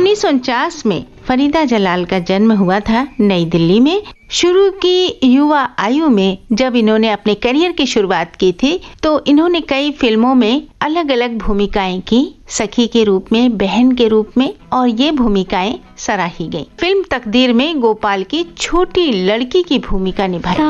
1949 में फरीदा जलाल का जन्म हुआ था नई दिल्ली में। शुरू की युवा आयु में जब इन्होंने अपने करियर की शुरुआत की थी तो इन्होंने कई फिल्मों में अलग अलग भूमिकाएं की, सखी के रूप में, बहन के रूप में, और ये भूमिकाएं सराही गई। फिल्म तकदीर में गोपाल की छोटी लड़की की भूमिका निभाई।